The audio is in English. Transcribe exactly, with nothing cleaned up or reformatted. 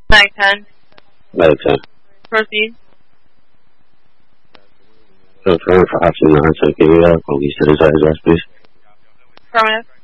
Mag ten. Mag ten. Proceed. Confirm for option nine, so can you uh, police to this address, please? Affirmative.